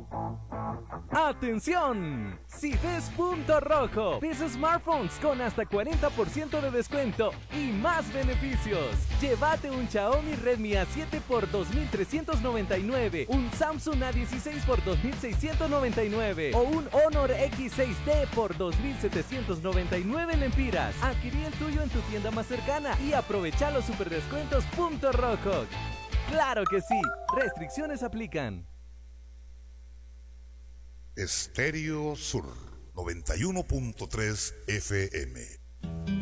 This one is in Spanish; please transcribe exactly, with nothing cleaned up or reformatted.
¡Atención! Si ves punto rojo, ves smartphones con hasta cuarenta por ciento de descuento y más beneficios. Llévate un Xiaomi Redmi A siete por dos mil trescientos noventa y nueve, un Samsung A dieciséis por dos mil seiscientos noventa y nueve o un Honor X seis D por dos mil setecientos noventa y nueve lempiras. Adquirí el tuyo en tu tienda más cercana y aprovecha los super descuentos punto rojo. ¡Claro que sí! Restricciones aplican. Estéreo Sur noventa y uno punto tres F M.